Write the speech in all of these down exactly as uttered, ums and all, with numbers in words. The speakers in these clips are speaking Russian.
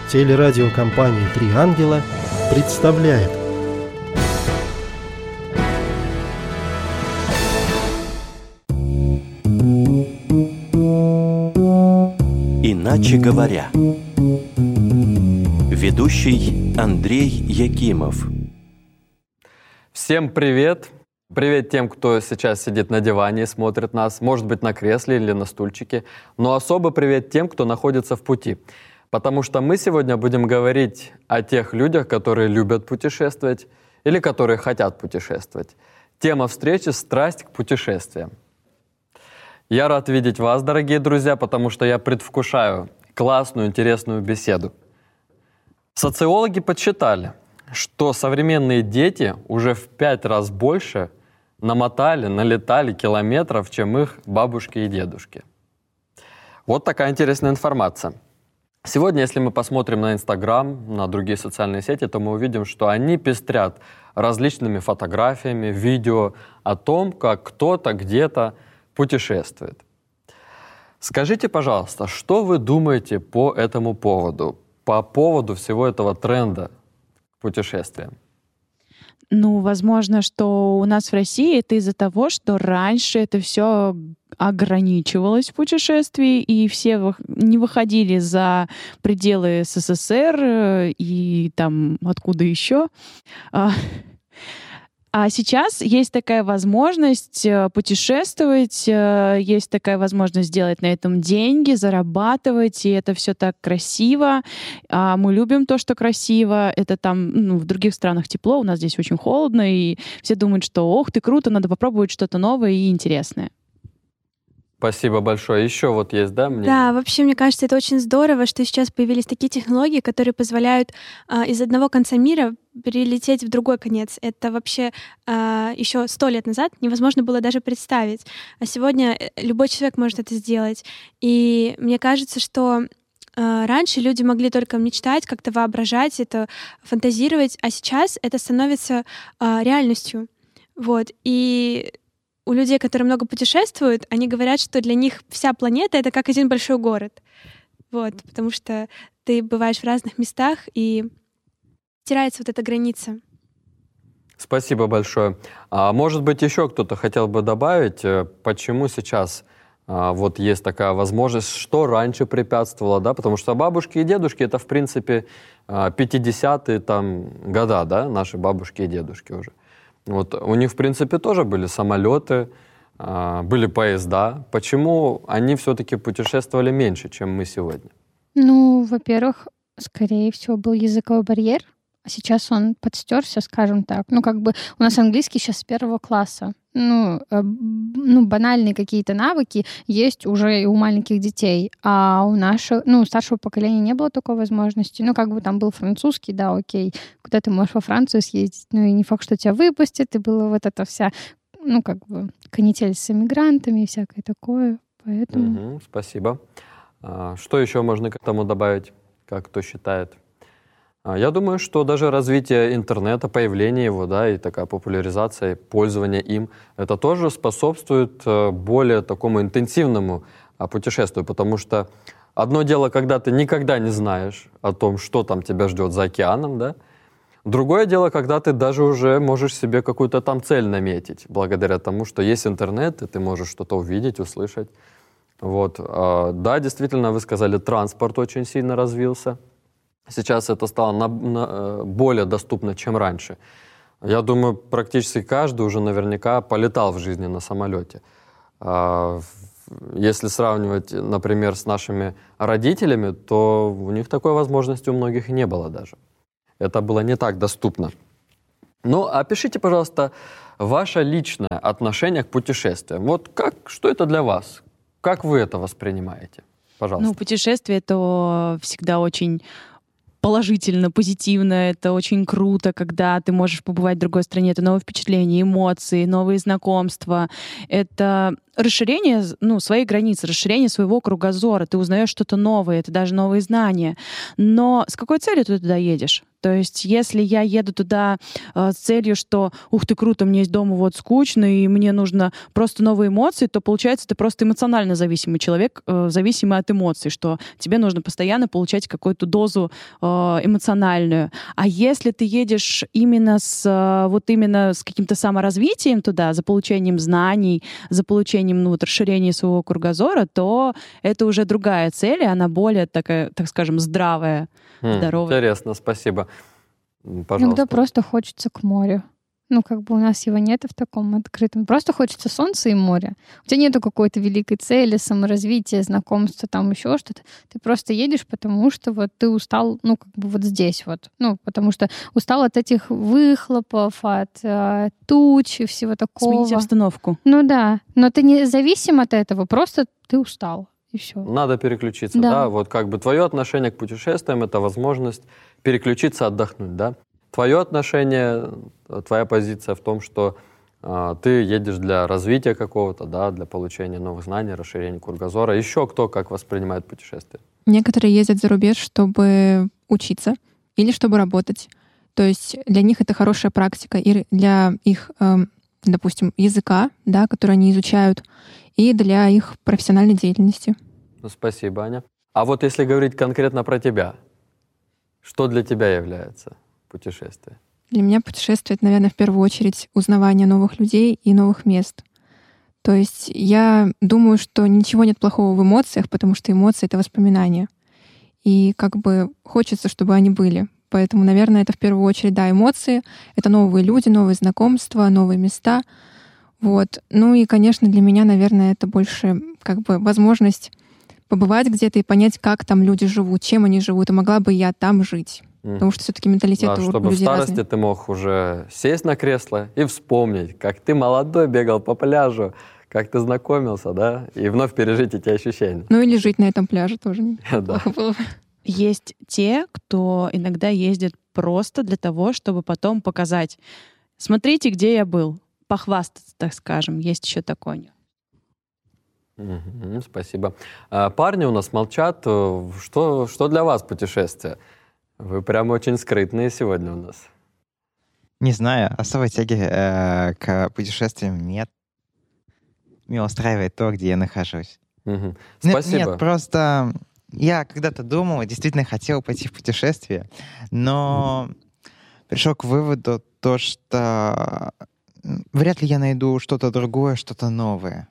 Телерадиокомпания «Три ангела» представляет. Иначе говоря. Ведущий Андрей Якимов. Всем привет! Привет тем, кто сейчас сидит на диване и смотрит нас, может быть, на кресле или на стульчике. Но особо привет тем, кто находится в пути. Потому что мы сегодня будем говорить о тех людях, которые любят путешествовать или которые хотят путешествовать. Тема встречи — страсть к путешествиям. Я рад видеть вас, дорогие друзья, потому что я предвкушаю классную, интересную беседу. Социологи подсчитали, что современные дети уже в пять раз больше намотали, налетали километров, чем их бабушки и дедушки. Вот такая интересная информация. Сегодня, если мы посмотрим на Инстаграм, на другие социальные сети, то мы увидим, что они пестрят различными фотографиями, видео о том, как кто-то где-то путешествует. Скажите, пожалуйста, что вы думаете по этому поводу, по поводу всего этого тренда к путешествиям? Ну, возможно, что у нас в России это из-за того, что раньше это все ограничивалось в путешествии, и все не выходили за пределы СССР и там откуда еще. А сейчас есть такая возможность путешествовать, есть такая возможность сделать на этом деньги, зарабатывать, и это все так красиво. А мы любим то, что красиво. Это там, ну, в других странах тепло, у нас здесь очень холодно, и все думают, что ох ты, круто, надо попробовать что-то новое и интересное. Спасибо большое. Еще вот есть, да, мнение? Да, вообще, мне кажется, это очень здорово, что сейчас появились такие технологии, которые позволяют э, из одного конца мира перелететь в другой конец. Это вообще э, еще сто лет назад невозможно было даже представить. А сегодня любой человек может это сделать. И мне кажется, что э, раньше люди могли только мечтать, как-то воображать это, фантазировать, а сейчас это становится э, реальностью. Вот. И у людей, которые много путешествуют, они говорят, что для них вся планета — это как один большой город. Вот, потому что ты бываешь в разных местах, и стирается вот эта граница. Спасибо большое. А может быть, еще кто-то хотел бы добавить, почему сейчас а, вот есть такая возможность, что раньше препятствовало, да? Потому что бабушки и дедушки — это, в принципе, пятидесятые там года, да, наши бабушки и дедушки уже. Вот у них, в принципе, тоже были самолеты, были поезда. Почему они все-таки путешествовали меньше, чем мы сегодня? Ну, во-первых, скорее всего, был языковой барьер, а сейчас он подстерся, скажем так. Ну, как бы у нас английский сейчас с первого класса. Ну, э, ну, банальные какие-то навыки есть уже и у маленьких детей, а у нашего, ну, у старшего поколения не было такой возможности. Ну, как бы там был французский, да, окей, куда ты можешь во Францию съездить, ну, и не факт, что тебя выпустят, и было вот это вся, ну, как бы канитель с иммигрантами и всякое такое, поэтому... Угу, спасибо. А, что еще можно к этому добавить, как кто считает? Я думаю, что даже развитие интернета, появление его, да, и такая популяризация, пользование им, это тоже способствует более такому интенсивному путешествию, потому что одно дело, когда ты никогда не знаешь о том, что там тебя ждет за океаном, да, другое дело, когда ты даже уже можешь себе какую-то там цель наметить, благодаря тому, что есть интернет, и ты можешь что-то увидеть, услышать. Вот. Да, действительно, вы сказали, транспорт очень сильно развился. Сейчас это стало на, на, более доступно, чем раньше. Я думаю, практически каждый уже наверняка полетал в жизни на самолете. Если сравнивать, например, с нашими родителями, то у них такой возможности у многих не было даже. Это было не так доступно. Ну, опишите, пожалуйста, ваше личное отношение к путешествиям. Вот как, что это для вас? Как вы это воспринимаете? Пожалуйста. Ну, путешествие — это всегда очень положительно, позитивно, это очень круто, когда ты можешь побывать в другой стране, это новые впечатления, эмоции, новые знакомства, это расширение, ну, своей границы, расширение своего кругозора, ты узнаешь что-то новое, это даже новые знания. Но с какой целью ты туда едешь? То есть если я еду туда э, с целью, что ух ты, круто, мне есть дома вот скучно, и мне нужно просто новые эмоции, то получается ты просто эмоционально зависимый человек, э, зависимый от эмоций, что тебе нужно постоянно получать какую-то дозу э, эмоциональную. А если ты едешь именно с э, вот именно с каким-то саморазвитием туда, за получением знаний, за получением ну, вот, расширения своего кругозора, то это уже другая цель, и она более такая, так скажем, здравая, М, здоровая. Интересно, спасибо. М, Иногда Пожалуйста. просто хочется к морю. Ну, как бы у нас его нет в таком открытом. Просто хочется солнца и моря. У тебя нету какой-то великой цели, саморазвития, знакомства, там еще что-то. Ты просто едешь, потому что вот ты устал, ну, как бы вот здесь вот. Ну, потому что устал от этих выхлопов, от э, туч и всего такого. Сменить обстановку. Ну да, но ты не зависим от этого, просто ты устал, и все. Надо переключиться, Да. да. Вот как бы твое отношение к путешествиям — это возможность переключиться, отдохнуть, да. Твое отношение, твоя позиция в том, что а, ты едешь для развития какого-то, да, для получения новых знаний, расширения кругозора. Еще кто как воспринимает путешествия? Некоторые ездят за рубеж, чтобы учиться или чтобы работать. То есть для них это хорошая практика и для их, эм, допустим, языка, да, который они изучают, и для их профессиональной деятельности. Ну, спасибо, Аня. А вот если говорить конкретно про тебя, что для тебя является путешествие? Для меня путешествие — это, наверное, в первую очередь узнавание новых людей и новых мест. То есть я думаю, что ничего нет плохого в эмоциях, потому что эмоции — это воспоминания. И как бы хочется, чтобы они были. Поэтому, наверное, это в первую очередь, да, эмоции. Это новые люди, новые знакомства, новые места. Вот. Ну и, конечно, для меня, наверное, это больше как бы возможность побывать где-то и понять, как там люди живут, чем они живут, и могла бы я там жить. Мгм. Потому что все-таки менталитет Да, у чтобы в людей старости разный. ты мог уже сесть на кресло и вспомнить, как ты молодой бегал по пляжу, как ты знакомился, да, и вновь пережить эти ощущения. Ну или жить на этом пляже тоже Да. неплохо было бы. Есть те, кто иногда ездит просто для того, чтобы потом показать, смотрите, где я был, похвастаться, так скажем. Есть еще такое. Мгм, спасибо. А, парни у нас молчат. Э, Что, что для вас путешествие? Вы прям очень скрытные сегодня у нас. Не знаю, особой тяги э, к путешествиям нет. Меня устраивает то, где я нахожусь. Мгм. Нет, Спасибо. Нет, просто я когда-то думал, действительно хотел пойти в путешествие, но пришел к выводу то, что м, вряд ли я найду что-то другое, что-то новое.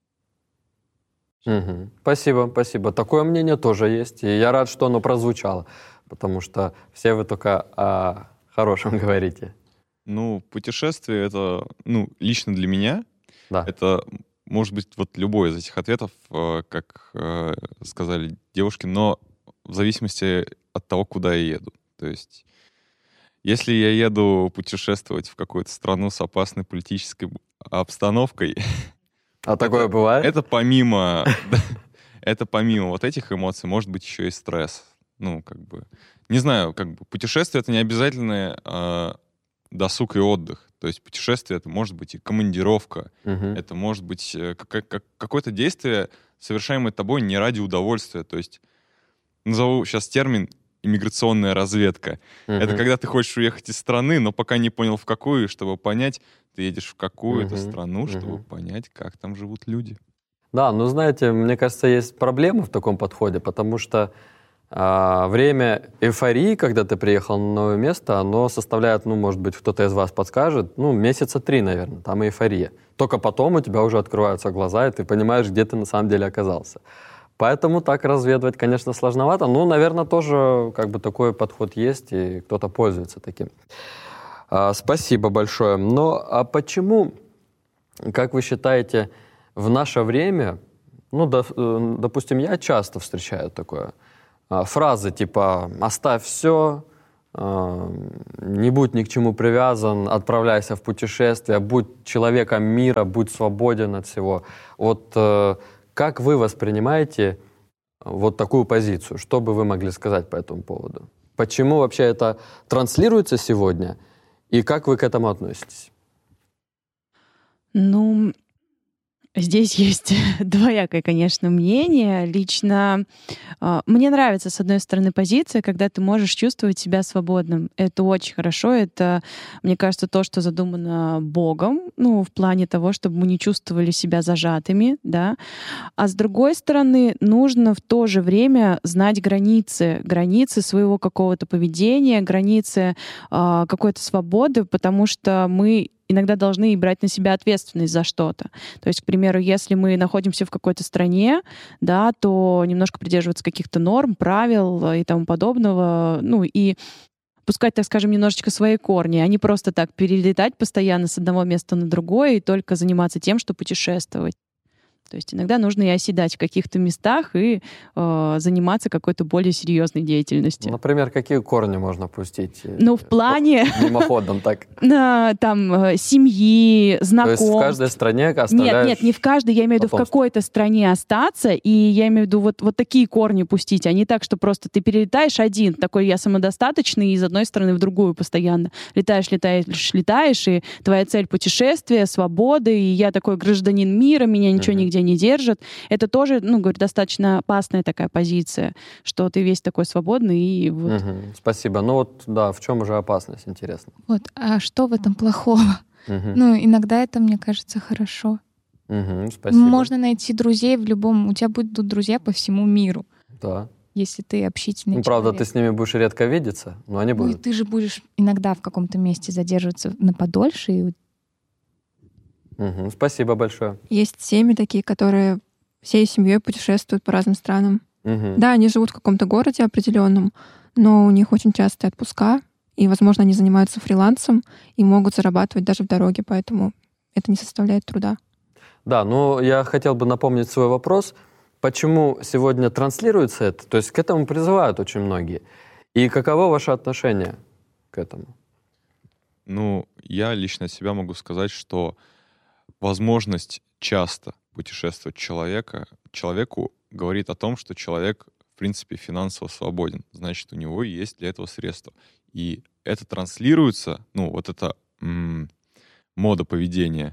Мгм. Спасибо, спасибо. Такое мнение тоже есть. И я рад, что оно прозвучало, потому что все вы только о хорошем говорите. Ну, путешествие — это, ну, лично для меня, Да. это может быть вот любой из этих ответов, э, как э, сказали девушки, но в зависимости от того, куда я еду. То есть, если я еду путешествовать в какую-то страну с опасной политической обстановкой, А такое бывает? это помимо, да, это помимо вот этих эмоций может быть еще и стресс. Ну, как бы, не знаю, как бы путешествие — это не обязательно э, досуг и отдых. То есть путешествие — это может быть и командировка, Мгм. это может быть э, как- как- какое-то действие, совершаемое тобой не ради удовольствия. То есть назову сейчас термин иммиграционная разведка. Это Мгм. когда ты хочешь уехать из страны, но пока не понял в какую, и чтобы понять, ты едешь в какую-то Мгм. страну, чтобы Мгм. понять, как там живут люди. Да, ну знаете, мне кажется, есть проблема в таком подходе, потому что а, время эйфории, когда ты приехал на новое место, оно составляет, ну, может быть, кто-то из вас подскажет, ну, месяца три, наверное, там эйфория. Только потом у тебя уже открываются глаза, и ты понимаешь, где ты на самом деле оказался. Поэтому так разведывать, конечно, сложновато. Ну, наверное, тоже как бы такой подход есть, и кто-то пользуется таким. А, спасибо большое. Но а почему, как вы считаете, в наше время, ну, до- э, допустим, я часто встречаю такое, а, фразы типа «оставь все», не будь ни к чему привязан, отправляйся в путешествие, будь человеком мира, будь свободен от всего. Вот э, как вы воспринимаете вот такую позицию? Что бы вы могли сказать по этому поводу? Почему вообще это транслируется сегодня? И как вы к этому относитесь? Ну, Здесь есть двоякое, конечно, мнение. Лично э, мне нравится, с одной стороны, позиция, когда ты можешь чувствовать себя свободным. Это очень хорошо. Это, мне кажется, то, что задумано Богом, ну, в плане того, чтобы мы не чувствовали себя зажатыми, да. А с другой стороны, нужно в то же время знать границы, границы своего какого-то поведения, границы э, какой-то свободы, потому что мы иногда должны брать на себя ответственность за что-то. То есть, к примеру, если мы находимся в какой-то стране, да, то немножко придерживаться каких-то норм, правил и тому подобного, ну и пускать, так скажем, немножечко свои корни, а не просто так перелетать постоянно с одного места на другое и только заниматься тем, что путешествовать. То есть иногда нужно и оседать в каких-то местах и э, заниматься какой-то более серьезной деятельностью. Например, какие корни можно пустить? Ну, в плане... Мимоходом так. Там, семьи, знакомств. То есть в каждой стране оставляешь... Нет, нет, не в каждой, я имею в виду в какой-то стране остаться, и я имею в виду вот, вот такие корни пустить, а не так, что просто ты перелетаешь один, такой я самодостаточный, из одной страны в другую постоянно. Летаешь, летаешь, летаешь, и твоя цель — путешествие, свобода, и я такой гражданин мира, меня ничего uh-huh. нигде не держит. Это тоже, ну, говорю, достаточно опасная такая позиция, что ты весь такой свободный и вот... Угу, спасибо. Ну вот, да, в чем же опасность, интересно? Вот, а что в этом плохого? Угу. Ну, иногда это, мне кажется, хорошо. Угу, спасибо. Можно найти друзей в любом... У тебя будут друзья по всему миру. Да. Если ты общительный ну, человек. Правда, ты с ними будешь редко видеться, но они будут. Ну, и ты же будешь иногда в каком-то месте задерживаться на подольше, и Угу, спасибо большое. Есть семьи такие, которые всей семьей путешествуют по разным странам. Угу. Да, они живут в каком-то городе определенном, но у них очень частые отпуска, и, возможно, они занимаются фрилансом и могут зарабатывать даже в дороге, поэтому это не составляет труда. Да, но я хотел бы напомнить свой вопрос. Почему сегодня транслируется это? То есть к этому призывают очень многие. И каково ваше отношение к этому? Ну, я лично от себя могу сказать, что возможность часто путешествовать человека, человеку говорит о том, что человек, в принципе, финансово свободен. Значит, у него есть для этого средства. И это транслируется, ну, вот эта м- мода поведения,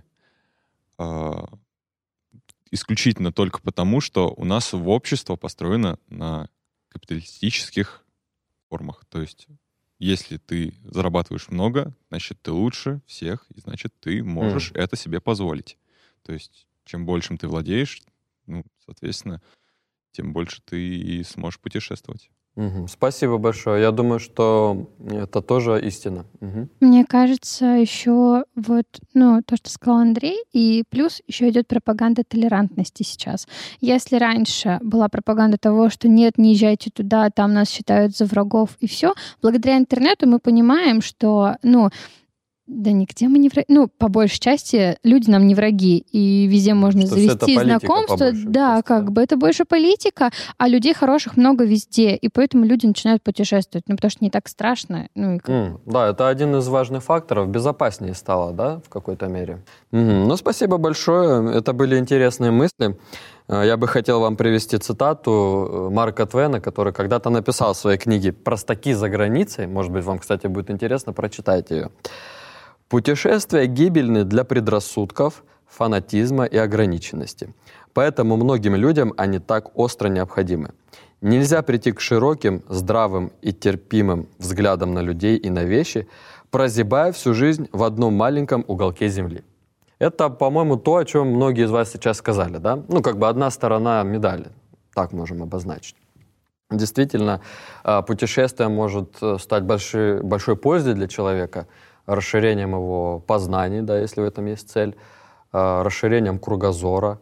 э- исключительно только потому, что у нас в общество построено на капиталистических формах. То есть если ты зарабатываешь много, значит, ты лучше всех, и значит, ты можешь mm. это себе позволить. То есть чем большим ты владеешь, ну, соответственно, тем больше ты и сможешь путешествовать. Угу. Спасибо большое. Я думаю, что это тоже истина. Угу. Мне кажется, еще вот, ну, то, что сказал Андрей, и плюс еще идет пропаганда толерантности сейчас. Если раньше была пропаганда того, что нет, не езжайте туда, там нас считают за врагов и все, благодаря интернету мы понимаем, что, ну, да нигде мы не враги. Ну, по большей части люди нам не враги, и везде можно что завести знакомства. Да, части, как да. бы это больше политика, а людей хороших много везде, и поэтому люди начинают путешествовать, ну, потому что не так страшно. Ну, и как... mm, да, это один из важных факторов. Безопаснее стало, да, в какой-то мере. Mm-hmm. Ну, спасибо большое. Это были интересные мысли. Я бы хотел вам привести цитату Марка Твена, который когда-то написал в своей книге «Простаки за границей». Может быть, вам, кстати, будет интересно, прочитайте ее. Путешествия гибельны для предрассудков, фанатизма и ограниченности. Поэтому многим людям они так остро необходимы. Нельзя прийти к широким, здравым и терпимым взглядам на людей и на вещи, прозябая всю жизнь в одном маленьком уголке земли. Это, по-моему, то, о чем многие из вас сейчас сказали, да? Ну, как бы одна сторона медали, так можем обозначить. Действительно, путешествие может стать большой, большой пользой для человека, расширением его познаний, да, если в этом есть цель, расширением кругозора,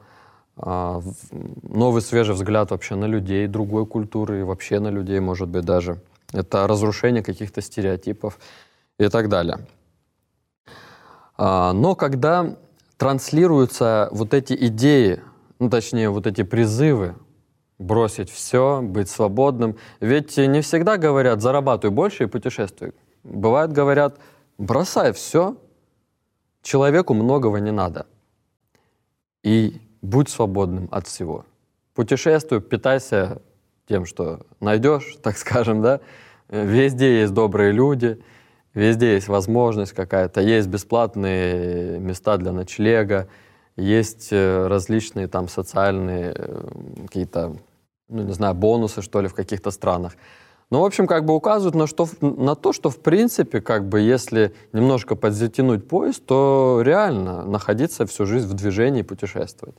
новый свежий взгляд вообще на людей, другой культуры и вообще на людей, может быть, даже. Это разрушение каких-то стереотипов и так далее. Но когда транслируются вот эти идеи, ну, точнее, вот эти призывы бросить все, быть свободным, ведь не всегда говорят «зарабатывай больше и путешествуй». Бывает, говорят «бросай все, человеку многого не надо, и будь свободным от всего. Путешествуй, питайся тем, что найдешь, так скажем, да. Везде есть добрые люди, везде есть возможность какая-то, есть бесплатные места для ночлега, есть э, различные там социальные э, какие-то, ну, не знаю, бонусы, что ли, в каких-то странах. Ну, в общем, как бы указывают на, что, на то, что, в принципе, как бы, если немножко подзатянуть пояс, то реально находиться всю жизнь в движении и путешествовать.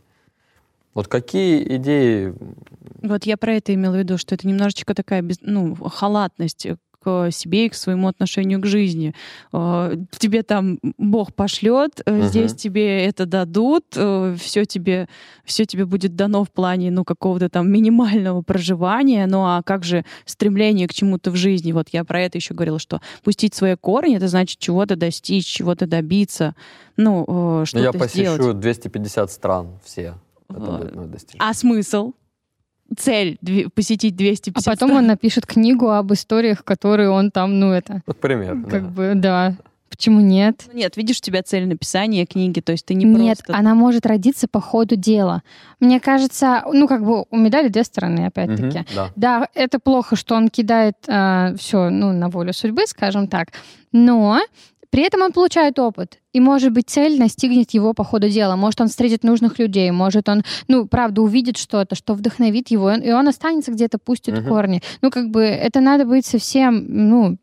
Вот какие идеи? Вот я про это имела в виду, что это немножечко такая без, ну, халатность к себе и к своему отношению к жизни. Э, Тебе там Бог пошлет, э, Мгм. здесь тебе это дадут, все тебе, все тебе будет дано в плане, ну, какого-то там минимального проживания. Ну а как же стремление к чему-то в жизни? Вот я про это еще говорила, что пустить свои корни — это значит чего-то достичь, чего-то добиться, ну, э, Ну, что-то я сделать. посещу двести пятьдесят стран все. Это Вот. будет мое достижение. А смысл? Цель две- посетить двести А пятьдесят потом он напишет книгу об историях, которые он там, ну это, Вот пример. как да. бы, да. Почему нет? Нет, видишь, у тебя цель написания книги, то есть ты не Нет, просто... она может родиться по ходу дела. Мне кажется, ну как бы у медали две стороны, опять-таки. Мгм, да. Да, это плохо, что он кидает все, ну, на волю судьбы, скажем так, но при этом он получает опыт. И, может быть, цель настигнет его по ходу дела. Может, он встретит нужных людей, может, он, ну, правда, увидит что-то, что вдохновит его, и он останется где-то, пустит Мгм. корни. Ну, как бы, это надо быть совсем, ну,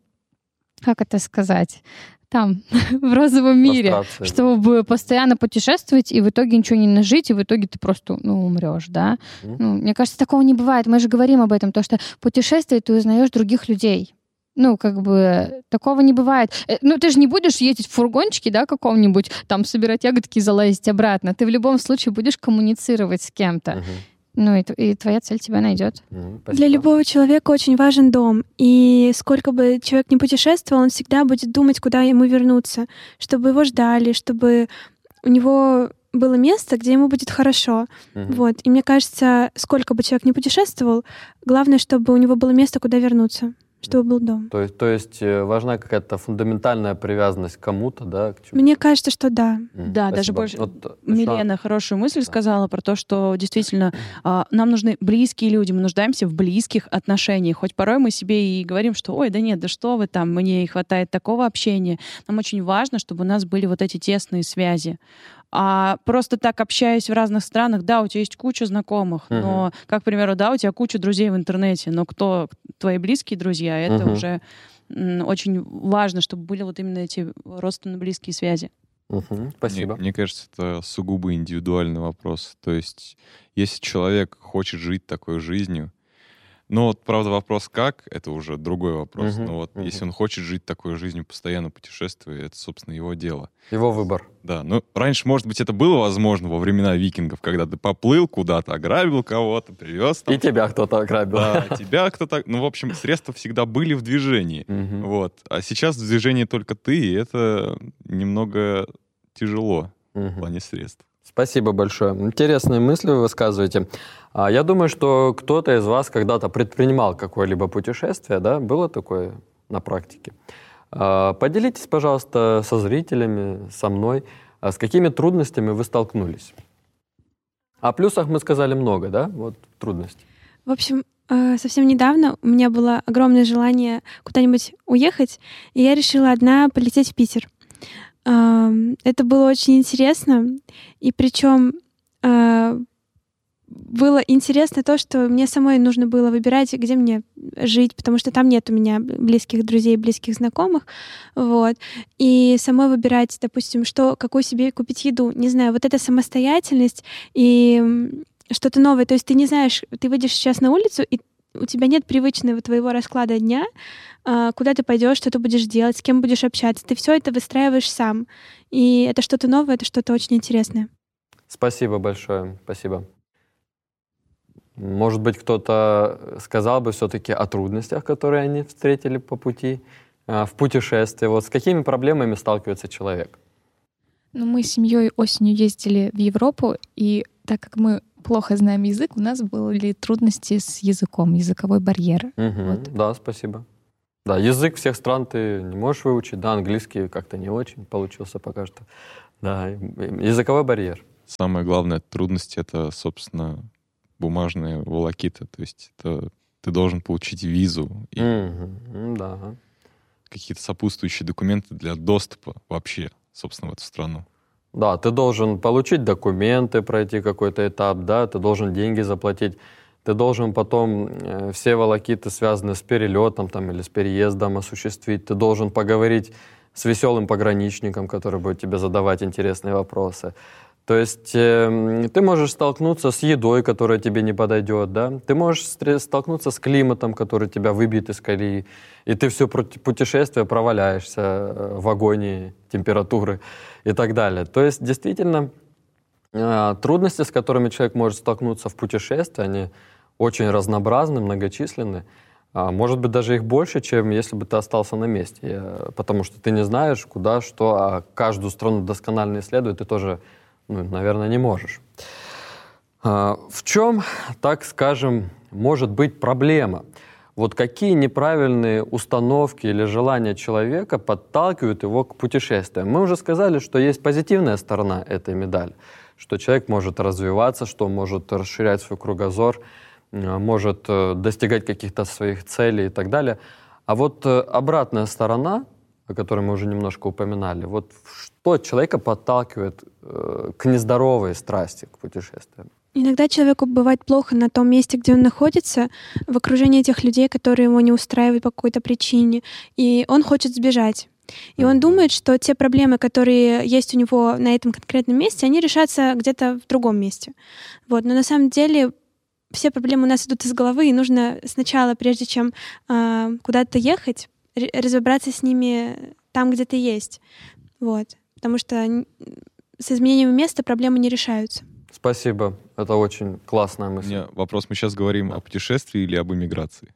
как это сказать, там, в розовом мире, Прострация. чтобы постоянно путешествовать и в итоге ничего не нажить, и в итоге ты просто, ну, умрешь, да? Мгм. Ну, мне кажется, такого не бывает. Мы же говорим об этом, то, что путешествие ты узнаешь других людей. Ну, как бы, такого не бывает. Э, Ну, ты же не будешь ездить в фургончике, да, каком-нибудь, там, собирать ягодки и залазить обратно. Ты в любом случае будешь коммуницировать с кем-то. Мгм. Ну, и, т- и твоя цель тебя найдет. Мгм, Для спасибо. любого человека очень важен дом. И сколько бы человек ни путешествовал, он всегда будет думать, куда ему вернуться, чтобы его ждали, чтобы у него было место, где ему будет хорошо. Мгм. Вот. И мне кажется, сколько бы человек ни путешествовал, главное, чтобы у него было место, куда вернуться, чтобы был дом. То есть, то есть э, важна какая-то фундаментальная привязанность к кому-то, да? К чему-то? Мне кажется, что да. Мгм, Да, даже спасибо. больше. Вот, э, Милена хорошую мысль сказала про то, что действительно а, нам нужны близкие люди, мы нуждаемся в близких отношениях. Хоть порой мы себе и говорим, что ой, да нет, да что вы там, мне и хватает такого общения. Нам очень важно, чтобы у нас были вот эти тесные связи. А просто так общаясь в разных странах, да, у тебя есть куча знакомых, Мгм. но, как, к примеру, да, у тебя куча друзей в интернете, но кто твои близкие друзья, это Мгм. уже м, очень важно, чтобы были вот именно эти родственно близкие связи. Мгм, спасибо. Мне, мне кажется, это сугубо индивидуальный вопрос. То есть, если человек хочет жить такой жизнью, ну вот, правда, вопрос как, это уже другой вопрос. Мгм, Но вот мгм. если он хочет жить такой жизнью, постоянно путешествуя, это, собственно, его дело. Его выбор. Да, ну раньше, может быть, это было возможно во времена викингов, когда ты поплыл куда-то, ограбил кого-то, привез там. И тебя кто-то ограбил. Да, тебя кто-то... Ну, в общем, средства всегда были в движении. Мгм. Вот. А сейчас в движении только ты, и это немного тяжело в Мгм. плане средств. Спасибо большое. Интересные мысли вы высказываете. А, Я думаю, что кто-то из вас когда-то предпринимал какое-либо путешествие, да? Было такое на практике? А, Поделитесь, пожалуйста, со зрителями, со мной, а с какими трудностями вы столкнулись. О плюсах мы сказали много, да? Вот трудности. В общем, э, совсем недавно у меня было огромное желание куда-нибудь уехать, и я решила одна полететь в Питер. Ам, Это было очень интересно, и причем э, было интересно то, что мне самой нужно было выбирать, где мне жить, потому что там нет у меня близких друзей, близких знакомых, вот. И самой выбирать, допустим, что, какую себе купить еду. Не знаю, вот эта самостоятельность и м, что-то новое. То есть ты не знаешь, ты выйдешь сейчас на улицу, и у тебя нет привычного твоего расклада дня, а, куда ты пойдешь, что ты будешь делать, с кем будешь общаться. Ты все это выстраиваешь сам. И это что-то новое, это что-то очень интересное. Спасибо большое. Спасибо. Может быть, кто-то сказал бы все-таки о трудностях, которые они встретили по пути, а, в путешествии. Вот с какими проблемами сталкивается человек? Ну, мы с семьей осенью ездили в Европу, и так как мы плохо знаем язык, у нас были трудности с языком, языковой барьер. Мгм. Вот. Да, спасибо. Да, язык всех стран ты не можешь выучить, да, английский как-то не очень получился пока что. Да, и- и языковой барьер. Самая главная трудность — это, собственно, бумажная волокита. То есть это ты должен получить визу и Мгм. Да. какие-то сопутствующие документы для доступа вообще, собственно, в эту страну. Да, ты должен получить документы, пройти какой-то этап, да, ты должен деньги заплатить, ты должен потом э, все волокиты, связанные с перелетом там, или с переездом, осуществить, ты должен поговорить с веселым пограничником, который будет тебе задавать интересные вопросы. То есть э, ты можешь столкнуться с едой, которая тебе не подойдет, да? Ты можешь столкнуться с климатом, который тебя выбьет из колеи, и ты все путешествие проваляешься в агонии температуры и так далее. То есть действительно э, трудности, с которыми человек может столкнуться в путешествии, они очень разнообразны, многочисленны. А может быть, даже их больше, чем если бы ты остался на месте. Я, потому что ты не знаешь, куда, что, а каждую страну досконально исследовать ты тоже, ну, наверное, не можешь. А в чем, так скажем, может быть проблема? Вот какие неправильные установки или желания человека подталкивают его к путешествиям? Мы уже сказали, что есть позитивная сторона этой медали, что человек может развиваться, что может расширять свой кругозор, может достигать каких-то своих целей и так далее. А вот обратная сторона, о которой мы уже немножко упоминали, вот что человека подталкивает э, к нездоровой страсти, к путешествиям? Иногда человеку бывает плохо на том месте, где он находится, в окружении этих людей, которые его не устраивают по какой-то причине, и он хочет сбежать. И он думает, что те проблемы, которые есть у него на этом конкретном месте, они решатся где-то в другом месте. Вот. Но на самом деле все проблемы у нас идут из головы, и нужно сначала, прежде чем э, куда-то ехать, разобраться с ними там, где ты есть. Вот. Потому что с изменением места проблемы не решаются. Спасибо. Это очень классная мысль. У меня вопрос. Мы сейчас говорим о путешествии или об эмиграции?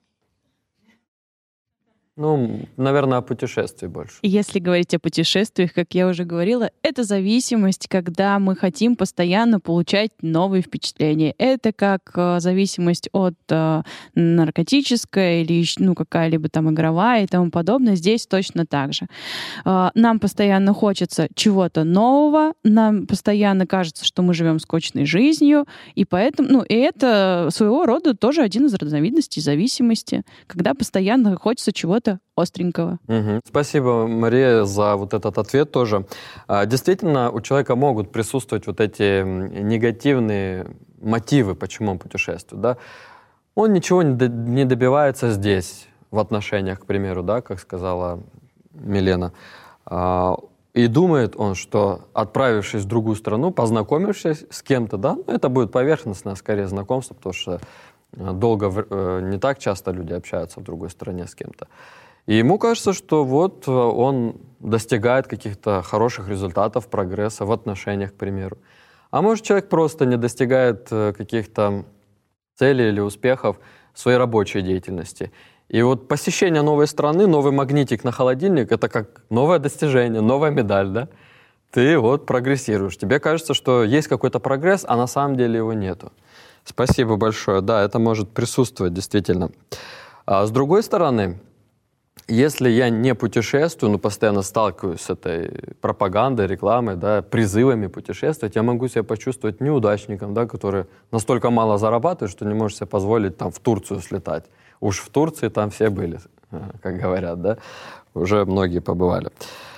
Ну, наверное, о путешествии больше. Если говорить о путешествиях, как я уже говорила, это зависимость, когда мы хотим постоянно получать новые впечатления. Это как э, зависимость от э, наркотической или ну, какая-либо там игровая и тому подобное. Здесь точно так же. Э, нам постоянно хочется чего-то нового, нам постоянно кажется, что мы живем скучной жизнью, и поэтому, ну, и это своего рода тоже один из разновидностей зависимости, когда постоянно хочется чего-то остренького. Угу. Спасибо, Мария, за вот этот ответ тоже. А, действительно, у человека могут присутствовать вот эти негативные мотивы, почему он путешествует. Да? Он ничего не, до, не добивается здесь, в отношениях, к примеру, да, как сказала Милена. А, и думает он, что, отправившись в другую страну, познакомившись с кем-то, да, ну, это будет поверхностное, скорее, знакомство, потому что долго, не так часто люди общаются в другой стране с кем-то. И ему кажется, что вот он достигает каких-то хороших результатов, прогресса в отношениях, к примеру. А может, человек просто не достигает каких-то целей или успехов в своей рабочей деятельности. И вот посещение новой страны, новый магнитик на холодильник — это как новое достижение, новая медаль, да? Ты вот прогрессируешь. Тебе кажется, что есть какой-то прогресс, а на самом деле его нету. Спасибо большое. Да, это может присутствовать действительно. А с другой стороны, если я не путешествую, но постоянно сталкиваюсь с этой пропагандой, рекламой, да, призывами путешествовать, я могу себя почувствовать неудачником, да, который настолько мало зарабатывает, что не может себе позволить там в Турцию слетать. Уж в Турции там все были, как говорят, да, уже многие побывали.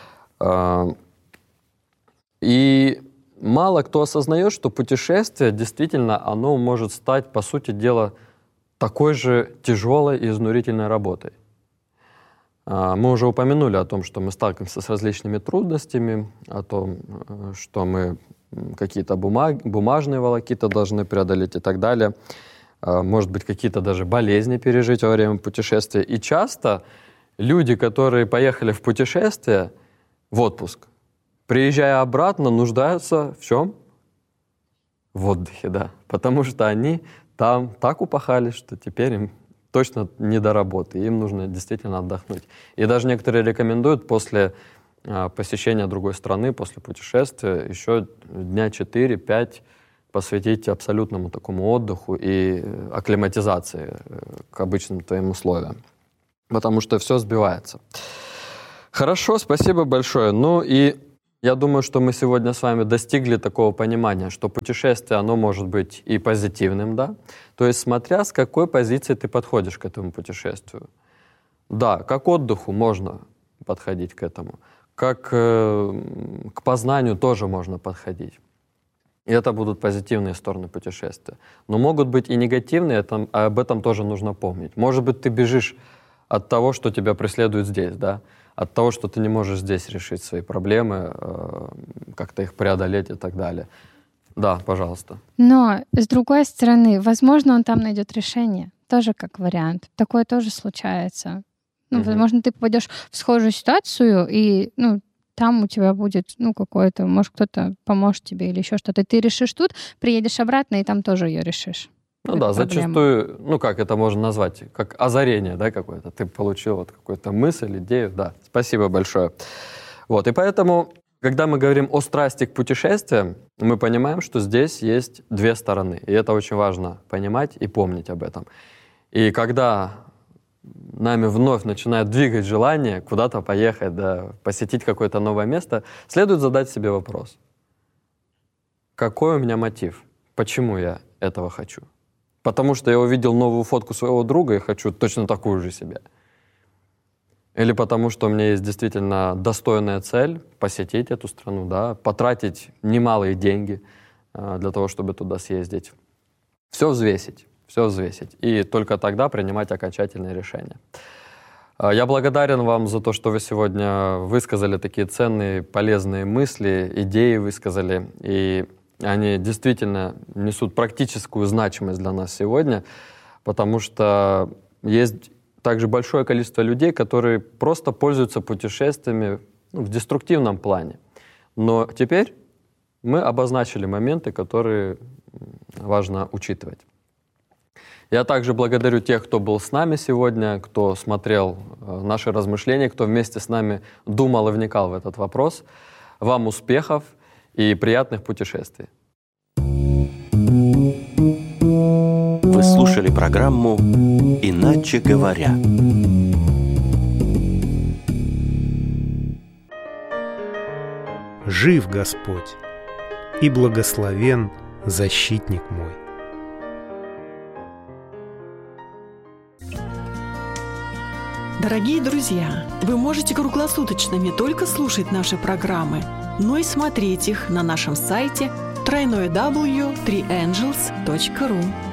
И мало кто осознает, что путешествие действительно, оно может стать, по сути дела, такой же тяжелой и изнурительной работой. Мы уже упомянули о том, что мы сталкиваемся с различными трудностями, о том, что мы какие-то бумаг, бумажные волокиты должны преодолеть и так далее. Может быть, какие-то даже болезни пережить во время путешествия. И часто люди, которые поехали в путешествие, в отпуск, приезжая обратно, нуждаются в чем? В отдыхе, да. Потому что они там так упахали, что теперь им точно не до работы. Им нужно действительно отдохнуть. И даже некоторые рекомендуют после э, посещения другой страны, после путешествия, еще дня четыре-пять посвятить абсолютному такому отдыху и акклиматизации э, к обычным твоим условиям. Потому что все сбивается. Хорошо, спасибо большое. Ну и я думаю, что мы сегодня с вами достигли такого понимания, что путешествие, оно может быть и позитивным, да? То есть смотря с какой позиции ты подходишь к этому путешествию. Да, как к отдыху можно подходить к этому. как э, к познанию тоже можно подходить. И это будут позитивные стороны путешествия. Но могут быть и негативные, это, об этом тоже нужно помнить. Может быть, ты бежишь от того, что тебя преследует здесь, да? От того, что ты не можешь здесь решить свои проблемы, э, как-то их преодолеть и так далее. Да, пожалуйста. Но, с другой стороны, возможно, он там найдет решение. Тоже как вариант. Такое тоже случается. Ну, Мгм. возможно, ты попадешь в схожую ситуацию, и ну, там у тебя будет ну, какое-то, может, кто-то поможет тебе или еще что-то. Ты решишь тут, приедешь обратно, и там тоже ее решишь. Ну Эту да, проблему. зачастую, ну как это можно назвать, как озарение, да, какое-то. Ты получил вот какую-то мысль, идею, да. Спасибо большое. Вот, и поэтому, когда мы говорим о страсти к путешествиям, мы понимаем, что здесь есть две стороны. И это очень важно понимать и помнить об этом. И когда нами вновь начинает двигать желание куда-то поехать, да, посетить какое-то новое место, следует задать себе вопрос. Какой у меня мотив? Почему я этого хочу? Потому что я увидел новую фотку своего друга и хочу точно такую же себе. Или потому что у меня есть действительно достойная цель посетить эту страну, да, потратить немалые деньги э, для того, чтобы туда съездить. Все взвесить, все взвесить. И только тогда принимать окончательное решение. Э, я благодарен вам за то, что вы сегодня высказали такие ценные, полезные мысли, идеи высказали. И они действительно несут практическую значимость для нас сегодня, потому что есть также большое количество людей, которые просто пользуются путешествиями ну, в деструктивном плане. Но теперь мы обозначили моменты, которые важно учитывать. Я также благодарю тех, кто был с нами сегодня, кто смотрел э, наши размышления, кто вместе с нами думал и вникал в этот вопрос. Вам успехов и приятных путешествий. Вы слушали программу «Иначе говоря». Жив Господь, и благословен защитник мой. Дорогие друзья, вы можете круглосуточно не только слушать наши программы, но и смотреть их на нашем сайте дабл ю дабл ю дабл ю точка три энджелс точка ру.